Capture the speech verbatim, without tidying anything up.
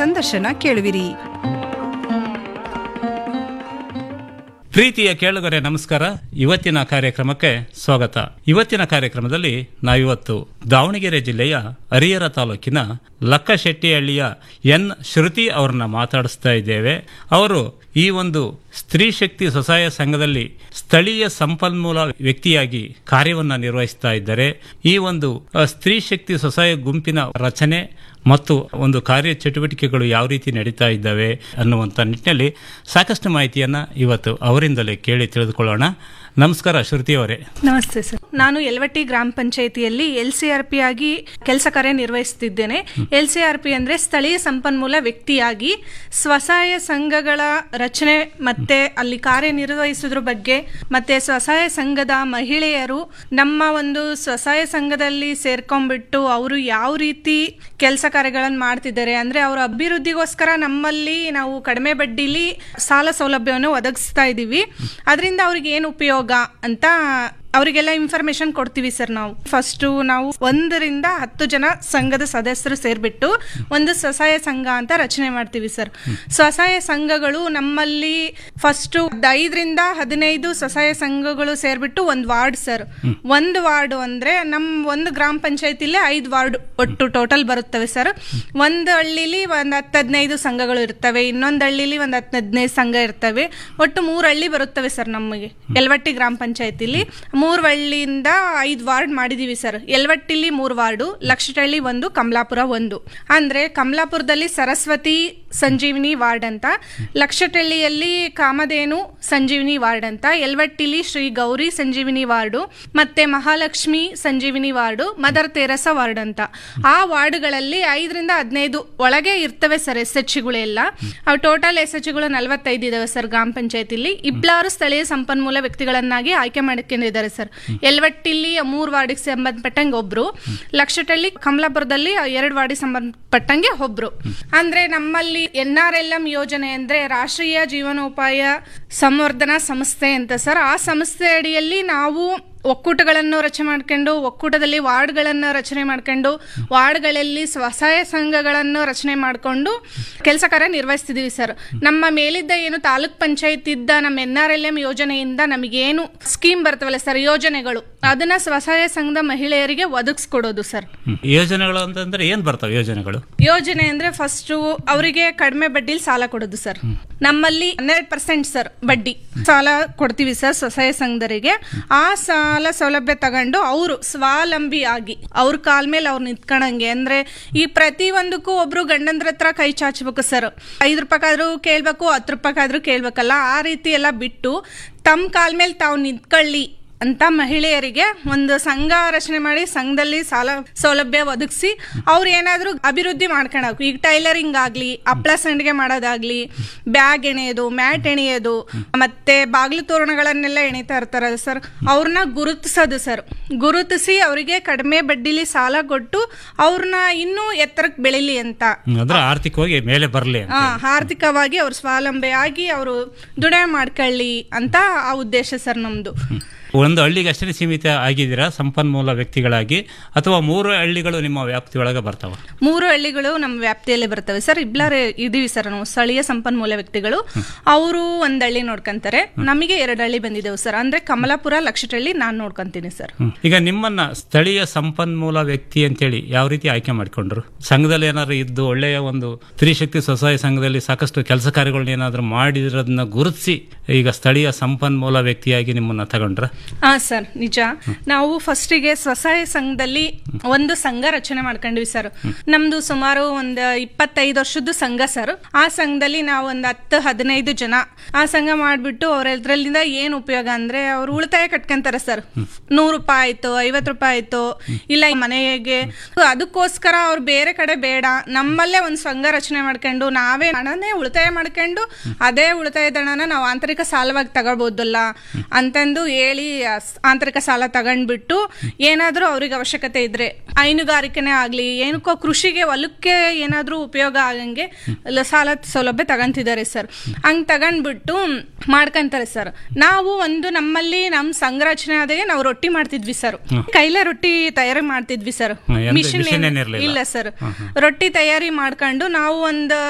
ಸಂದರ್ಶನ ಕೇಳುವಿರಿ. ಪ್ರೀತಿಯ ಕೇಳುಗರೆ ನಮಸ್ಕಾರ. ಇವತ್ತಿನ ಕಾರ್ಯಕ್ರಮಕ್ಕೆ ಸ್ವಾಗತ. ಇವತ್ತಿನ ಕಾರ್ಯಕ್ರಮದಲ್ಲಿ ನಾವಿವತ್ತು ದಾವಣಗೆರೆ ಜಿಲ್ಲೆಯ ಹರಿಹರ ತಾಲೂಕಿನ ಲಕ್ಕಶೆಟ್ಟಿಹಳ್ಳಿಯ ಎನ್ ಶ್ರುತಿ ಅವರನ್ನ ಮಾತಾಡಿಸ್ತಾ ಇದ್ದೇವೆ. ಅವರು ಈ ಒಂದು ಸ್ತ್ರೀ ಶಕ್ತಿ ಸ್ವಸಹಾಯ ಸಂಘದಲ್ಲಿ ಸ್ಥಳೀಯ ಸಂಪನ್ಮೂಲ ವ್ಯಕ್ತಿಯಾಗಿ ಕಾರ್ಯವನ್ನು ನಿರ್ವಹಿಸ್ತಾ ಇದ್ದಾರೆ. ಈ ಒಂದು ಸ್ತ್ರೀ ಶಕ್ತಿ ಸ್ವಸಹಾಯ ಗುಂಪಿನ ರಚನೆ ಮತ್ತು ಒಂದು ಕಾರ್ಯ ಚಟುವಟಿಕೆಗಳು ಯಾವ ರೀತಿ ನಡೀತಾ ಇದ್ದಾವೆ ಅನ್ನುವಂಥ ನಿಟ್ಟಿನಲ್ಲಿ ಸಾಕಷ್ಟು ಮಾಹಿತಿಯನ್ನ ಇವತ್ತು ಅವರಿಂದಲೇ ಕೇಳಿ ತಿಳಿದುಕೊಳ್ಳೋಣ. ನಮಸ್ಕಾರ ಶ್ರುತಿ ಅವರೇ. ನಮಸ್ತೆ ಸರ್. ನಾನು ಯಲವಟ್ಟಿ ಗ್ರಾಮ ಪಂಚಾಯಿತಿಯಲ್ಲಿ ಎಲ್ ಸಿ ಆರ್ ಪಿ ಆಗಿ ಕೆಲಸ ಕಾರ್ಯ ನಿರ್ವಹಿಸುತ್ತಿದ್ದೇನೆ. ಎಲ್ ಸಿ ಆರ್ ಪಿ ಅಂದ್ರೆ ಸ್ಥಳೀಯ ಸಂಪನ್ಮೂಲ ವ್ಯಕ್ತಿಯಾಗಿ ಸ್ವಸಹಾಯ ಸಂಘಗಳ ರಚನೆ ಮತ್ತೆ ಅಲ್ಲಿ ಕಾರ್ಯನಿರ್ವಹಿಸುವುದ್ರ ಬಗ್ಗೆ ಮತ್ತೆ ಸ್ವಸಹಾಯ ಸಂಘದ ಮಹಿಳೆಯರು ನಮ್ಮ ಒಂದು ಸ್ವಸಹಾಯ ಸಂಘದಲ್ಲಿ ಸೇರ್ಕೊಂಡ್ಬಿಟ್ಟು ಅವರು ಯಾವ ರೀತಿ ಕೆಲಸ ಕಾರ್ಯಗಳನ್ನು ಮಾಡ್ತಿದ್ದಾರೆ ಅಂದ್ರೆ ಅವರ ಅಭಿವೃದ್ಧಿಗೋಸ್ಕರ ನಮ್ಮಲ್ಲಿ ನಾವು ಕಡಿಮೆ ಬಡ್ಡಿಲಿ ಸಾಲ ಸೌಲಭ್ಯವನ್ನು ಒದಗಿಸ್ತಾ ಇದ್ದೀವಿ. ಅದರಿಂದ ಅವ್ರಿಗೆ ಏನು ಉಪಯೋಗ ಅಂತ ಅವರಿಗೆಲ್ಲ ಇನ್ಫಾರ್ಮೇಶನ್ ಕೊಡ್ತೀವಿ ಸರ್. ನಾವು ಫಸ್ಟ್ ನಾವು ಒಂದರಿಂದ ಹತ್ತು ಜನ ಸಂಘದ ಸದಸ್ಯರು ಸೇರ್ಬಿಟ್ಟು ಒಂದು ಸ್ವಸಹಾಯ ಸಂಘ ಅಂತ ರಚನೆ ಮಾಡ್ತೀವಿ ಸರ್. ಸ್ವಸಹಾಯ ಸಂಘಗಳು ನಮ್ಮಲ್ಲಿ ಫಸ್ಟ್ ಐದರಿಂದ ಹದಿನೈದು ಸ್ವಸಹಾಯ ಸಂಘಗಳು ಸೇರ್ಬಿಟ್ಟು ಒಂದು ವಾರ್ಡ್ ಸರ್. ಒಂದು ವಾರ್ಡ್ ಅಂದ್ರೆ ನಮ್ ಒಂದು ಗ್ರಾಮ ಪಂಚಾಯತಿಲಿ ಐದು ವಾರ್ಡ್ ಒಟ್ಟು ಟೋಟಲ್ ಬರುತ್ತವೆ ಸರ್. ಒಂದು ಹಳ್ಳಿಲಿ ಒಂದ್ ಹತ್ತು ಹದಿನೈದು ಸಂಘಗಳು ಇರ್ತವೆ, ಇನ್ನೊಂದು ಹಳ್ಳಿಲಿ ಒಂದ್ ಹತ್ತು ಹದಿನೈದು ಸಂಘ ಇರ್ತವೆ. ಒಟ್ಟು ಮೂರು ಹಳ್ಳಿ ಬರುತ್ತವೆ ಸರ್ ನಮಗೆ ಯಲವಟ್ಟಿ ಗ್ರಾಮ ಪಂಚಾಯತಿಲಿ. ಮೂರು ಹಳ್ಳಿಯಿಂದ ಐದು ವಾರ್ಡ್ ಮಾಡಿದೀವಿ ಸರ್. ಯಲವಟ್ಟಿಲಿ ಮೂರು ವಾರ್ಡು, ಲಕ್ಷಟಳ್ಳಿ ಒಂದು, ಕಮಲಾಪುರ ಒಂದು. ಅಂದ್ರೆ ಕಮಲಾಪುರದಲ್ಲಿ ಸರಸ್ವತಿ ಸಂಜೀವಿನಿ ವಾರ್ಡ್ ಅಂತ, ಲಕ್ಷಟಳ್ಳಿಯಲ್ಲಿ ಕಾಮಧೇನು ಸಂಜೀವಿನಿ ವಾರ್ಡ್ ಅಂತ, ಯಲವಟ್ಟಿಲಿ ಶ್ರೀ ಗೌರಿ ಸಂಜೀವಿನಿ ವಾರ್ಡು, ಮತ್ತೆ ಮಹಾಲಕ್ಷ್ಮಿ ಸಂಜೀವಿನಿ ವಾರ್ಡು, ಮದರ್ ತೆರಸ ವಾರ್ಡ್ ಅಂತ. ಆ ವಾರ್ಡ್ಗಳಲ್ಲಿ ಐದರಿಂದ ಹದಿನೈದು ಒಳಗೆ ಇರ್ತವೆ ಸರ್ ಎಸ್ ಎಚ್ ಗಳೆಲ್ಲ. ಅವು ಟೋಟಲ್ ಎಸ್ ಎಚ್ ಗಳು ನಲವತ್ತೈದು ಇದಾವೆ ಸರ್ ಗ್ರಾಮ ಪಂಚಾಯತಿಲಿ. ಇಬ್ಬರು ಸ್ಥಳೀಯ ಸಂಪನ್ಮೂಲ ವ್ಯಕ್ತಿಗಳನ್ನಾಗಿ ಆಯ್ಕೆ ಮಾಡ್ಕೊಂಡಿದ್ದಾರೆ ಸರ್. ಯಲವಟ್ಟಿಲಿ ಮೂರು ವಾರ್ಡಿಗೆ ಸಂಬಂಧಪಟ್ಟಂಗೆ ಒಬ್ರು, ಲಕ್ಷಟಳ್ಳಿ ಕಮಲಾಪುರದಲ್ಲಿ ಎರಡು ವಾರ್ಡಿಗೆ ಸಂಬಂಧಪಟ್ಟಂಗೆ ಒಬ್ರು. ಅಂದ್ರೆ ನಮ್ಮಲ್ಲಿ ಎನ್ ಆರ್ ಎಲ್ ಎಂ ಯೋಜನೆ ಅಂದ್ರೆ ರಾಷ್ಟ್ರೀಯ ಜೀವನೋಪಾಯ ಸಂವರ್ಧನಾ ಸಂಸ್ಥೆ ಅಂತ ಸರ್. ಆ ಸಂಸ್ಥೆ ಅಡಿಯಲ್ಲಿ ನಾವು ಒಕ್ಕೂಟಗಳನ್ನು ರಚನೆ ಮಾಡ್ಕೊಂಡು, ಒಕ್ಕೂಟದಲ್ಲಿ ವಾರ್ಡ್ಗಳನ್ನು ರಚನೆ ಮಾಡ್ಕೊಂಡು, ವಾರ್ಡ್ಗಳಲ್ಲಿ ಸ್ವಸಹಾಯ ಸಂಘಗಳನ್ನು ರಚನೆ ಮಾಡಿಕೊಂಡು ಕೆಲಸ ಕಾರ್ಯ ನಿರ್ವಹಿಸ್ತಿದೀವಿ ಸರ್. ನಮ್ಮ ಮೇಲಿದ್ದ ಏನು ತಾಲೂಕ್ ಪಂಚಾಯತ್ ಇದ್ದ ನಮ್ಮ ಎನ್ ಆರ್ ಎಲ್ ಎಂ ಯೋಜನೆಯಿಂದ ನಮಗೇನು ಸ್ಕೀಮ್ ಬರ್ತವಲ್ಲ ಸರ್ ಯೋಜನೆಗಳು, ಅದನ್ನ ಸ್ವಸಹಾಯ ಸಂಘದ ಮಹಿಳೆಯರಿಗೆ ಒದಗಿಸ್ಕೊಡೋದು ಸರ್. ಯೋಜನೆಗಳು ಅಂತಂದ್ರೆ ಏನ್ ಬರ್ತವೆ ಯೋಜನೆಗಳು? ಯೋಜನೆ ಅಂದ್ರೆ ಫಸ್ಟ್ ಅವರಿಗೆ ಕಡಿಮೆ ಬಡ್ಡಿಲಿ ಸಾಲ ಕೊಡೋದು ಸರ್. ನಮ್ಮಲ್ಲಿ ಹನ್ನೆರಡು ಪರ್ಸೆಂಟ್ ಸರ್ ಬಡ್ಡಿ ಸಾಲ ಕೊಡ್ತೀವಿ ಸರ್ ಸ್ವಸಹಾಯ ಸಂಘದರಿಗೆ. ಆ ಸಾಲ ಸೌಲಭ್ಯ ತಗೊಂಡು ಅವರು ಸ್ವಾವಲಂಬಿ ಆಗಿ ಅವ್ರ ಕಾಲ್ ಮೇಲೆ ಅವ್ರು ನಿಂತ್ಕೊಂಡಂಗೆ, ಅಂದ್ರೆ ಈ ಪ್ರತಿ ಒಂದಕ್ಕೂ ಒಬ್ರು ಗಂಡಂದ್ರ ಹತ್ರ ಕೈ ಚಾಚಬೇಕು ಸರ್. ಐದು ರೂಪಾಯಿಗಾದ್ರೂ ಕೇಳ್ಬೇಕು, ಹತ್ತು ರೂಪಾಯಿಗಾದ್ರೂ ಕೇಳ್ಬೇಕಲ್ಲ, ಆ ರೀತಿ ಎಲ್ಲ ಬಿಟ್ಟು ತಮ್ಮ ಕಾಲ್ ಮೇಲೆ ತಾವು ನಿಂತ್ಕೊಳ್ಳಿ ಅಂತ ಮಹಿಳೆಯರಿಗೆ ಒಂದು ಸಂಘ ರಚನೆ ಮಾಡಿ ಸಂಘದಲ್ಲಿ ಸಾಲ ಸೌಲಭ್ಯ ಒದಗಿಸಿ ಅವ್ರು ಏನಾದ್ರು ಅಭಿವೃದ್ಧಿ ಮಾಡ್ಕೊಳಕು. ಈಗ ಟೈಲರಿಂಗ್ ಆಗ್ಲಿ, ಹಪ್ಪಳ ಸಂಡಿಗೆ ಮಾಡೋದಾಗ್ಲಿ, ಬ್ಯಾಗ್ ಎಣೆಯೋದು, ಮ್ಯಾಟ್ ಎಣೆಯೋದು, ಮತ್ತೆ ಬಾಗಿಲು ತೋರಣಗಳನ್ನೆಲ್ಲ ಎಣಿತಾ ಇರ್ತಾರಲ್ಲ ಸರ್, ಅವ್ರನ್ನ ಗುರುತಿಸೋದು ಸರ್. ಗುರುತಿಸಿ ಅವರಿಗೆ ಕಡಿಮೆ ಬಡ್ಡಿಲಿ ಸಾಲ ಕೊಟ್ಟು ಅವ್ರನ್ನ ಇನ್ನೂ ಎತ್ತರಕ್ಕೆ ಬೆಳಿಲಿ ಅಂತ, ಆರ್ಥಿಕವಾಗಿ ಮೇಲೆ ಬರಲಿ, ಆರ್ಥಿಕವಾಗಿ ಅವ್ರು ಸ್ವಾವಲಂಬಿ ಆಗಿ ಅವರು ದುಡಿಮೆ ಮಾಡ್ಕೊಳ್ಳಿ ಅಂತ ಆ ಉದ್ದೇಶ ಸರ್ ನಮ್ದು. ಒಂದು ಹಳ್ಳಿಗೆ ಅಷ್ಟೇ ಸೀಮಿತ ಆಗಿದ್ದೀರಾ ಸಂಪನ್ಮೂಲ ವ್ಯಕ್ತಿಗಳಾಗಿ, ಅಥವಾ ಮೂರು ಹಳ್ಳಿಗಳು ನಿಮ್ಮ ವ್ಯಾಪ್ತಿಯೊಳಗೆ ಬರ್ತಾವ? ಮೂರು ಹಳ್ಳಿಗಳು ನಮ್ಮ ವ್ಯಾಪ್ತಿಯಲ್ಲಿ ಬರ್ತವೆ ಸರ್. ಇಬ್ಲಾರೆ ಇದೀವಿ ಸರ್ ನಾವು ಸ್ಥಳೀಯ ಸಂಪನ್ಮೂಲ ವ್ಯಕ್ತಿಗಳು. ಅವರು ಒಂದ್ ಹಳ್ಳಿ ನೋಡ್ಕೊಂತಾರೆ, ನಮಗೆ ಎರಡು ಹಳ್ಳಿ ಬಂದಿದ್ದೇವೆ ಸರ್. ಅಂದ್ರೆ ಕಮಲಾಪುರ, ಲಕ್ಷಟಳ್ಳಿ ನಾನು ನೋಡ್ಕೊಂತೀನಿ ಸರ್. ಈಗ ನಿಮ್ಮನ್ನ ಸ್ಥಳೀಯ ಸಂಪನ್ಮೂಲ ವ್ಯಕ್ತಿ ಅಂತೇಳಿ ಯಾವ ರೀತಿ ಆಯ್ಕೆ ಮಾಡ್ಕೊಂಡ್ರು? ಸಂಘದಲ್ಲಿ ಏನಾದ್ರು ಇದ್ದು ಒಳ್ಳೆಯ ಒಂದು ಸ್ತ್ರೀಶಕ್ತಿ ಸ್ವಸಹಾಯ ಸಂಘದಲ್ಲಿ ಸಾಕಷ್ಟು ಕೆಲಸ ಕಾರ್ಯಗಳನ್ನ ಏನಾದ್ರು ಮಾಡಿರೋದನ್ನ ಗುರುತಿಸಿ ಈಗ ಸ್ಥಳೀಯ ಸಂಪನ್ಮೂಲ ವ್ಯಕ್ತಿಯಾಗಿ ನಿಮ್ಮನ್ನ ತಗೊಂಡ್ರ? ಹಾ ಸರ್, ನಿಜ. ನಾವು ಫಸ್ಟಿಗೆ ಸ್ವಸಹಾಯ ಸಂಘದಲ್ಲಿ ಒಂದು ಸಂಘ ರಚನೆ ಮಾಡ್ಕೊಂಡ್ವಿ ಸರ್. ನಮ್ದು ಸುಮಾರು ಒಂದು ಇಪ್ಪತ್ತೈದು ವರ್ಷದ ಸಂಘ ಸರ್. ಆ ಸಂಘದಲ್ಲಿ ನಾವು ಒಂದು ಹತ್ತು ಹದಿನೈದು ಜನ ಆ ಸಂಘ ಮಾಡ್ಬಿಟ್ಟು ಅವ್ರದ್ರಲ್ಲಿಂದ ಏನ್ ಉಪಯೋಗ ಅಂದ್ರೆ ಅವ್ರು ಉಳಿತಾಯ ಕಟ್ಕೊಂತಾರೆ ಸರ್. ನೂರು ರೂಪಾಯಿ ಆಯ್ತು, ಐವತ್ತು ರೂಪಾಯಿ ಆಯ್ತು, ಇಲ್ಲ ಮನೆಗೆ, ಅದಕ್ಕೋಸ್ಕರ ಅವ್ರು ಬೇರೆ ಕಡೆ ಬೇಡ, ನಮ್ಮಲ್ಲೇ ಒಂದು ಸಂಘ ರಚನೆ ಮಾಡ್ಕೊಂಡು ನಾವೇ ಹಣನೇ ಉಳಿತಾಯ ಮಾಡ್ಕೊಂಡು ಅದೇ ಉಳಿತಾಯದ ಹಣನ ನಾವು ಆಂತರಿಕ ಸಾಲವಾಗಿ ತಗೋಬಹುದಲ್ಲ ಅಂತಂದು ಹೇಳಿ ಆಂತರಿಕ ಸಾಲ ತಗೊಂಡ್ಬಿಟ್ಟು ಏನಾದ್ರೂ ಅವ್ರಿಗೆ ಅವಶ್ಯಕತೆ ಇದ್ರೆ ಹೈನುಗಾರಿಕೆನೇ ಆಗ್ಲಿ ಏನಕ್ಕೋ ಕೃಷಿಗೆ ಹೊಲಕ್ಕೆ ಏನಾದ್ರೂ ಉಪಯೋಗ ಆಗಂಗೆ ಸಾಲ ಸೌಲಭ್ಯ ತಗೊಂತಿದ್ದಾರೆ ಸರ್. ಹಂಗ್ ತಗೊಂಡ್ಬಿಟ್ಟು ಮಾಡ್ಕೊಂತಾರೆ ಸರ್. ನಾವು ಒಂದು ನಮ್ಮಲ್ಲಿ ನಮ್ ಸಂರಚನೆ ಆದಾಗೆ ನಾವು ರೊಟ್ಟಿ ಮಾಡ್ತಿದ್ವಿ ಸರ್. ಕೈಲೇ ರೊಟ್ಟಿ ತಯಾರಿ ಮಾಡ್ತಿದ್ವಿ ಸರ್. ಮಿಷಿನ್ ಇಲ್ಲ ಸರ್. ರೊಟ್ಟಿ ತಯಾರಿ ಮಾಡ್ಕೊಂಡು ನಾವು ಒಂದು